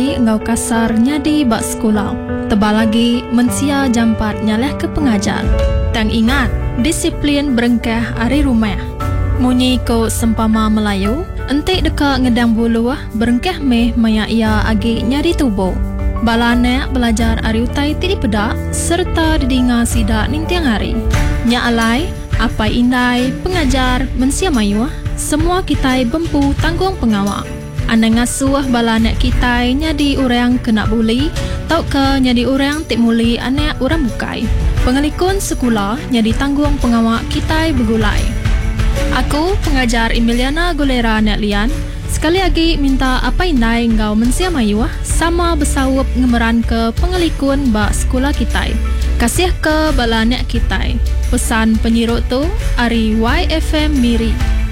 lagi ngau kasar nyadi bak sekolah. Tebal lagi mensia jampat nyaleh ke pengajar. Tang ingat, disiplin berengkah ari rumah. Munyi ko sempama Melayu, entik dekat ngedang buluh berengkah meh maya ia agi nyari tubuh. Balane belajar ari utai tiri pedak serta didinga sidak ning tiang hari. Nya alai, apa indai pengajar mensia mayu, semua kita bempu tanggung pengawak. Anda ngasuh balane kita nyadi orang kena buli, tau ke nyadi orang tik muli anak orang bukai. Pengelikun sekolah nyadi tanggung pengawak kita begulai. Aku pengajar Emiliana Gulera Nek Lian. Sekali lagi minta apa indai engkau mensia mayu sama bersawup ngemeran ke pengelikun bak sekolah kita. Kasih ke balanek kita. Pesan penyirut tu Ari YFM Miri.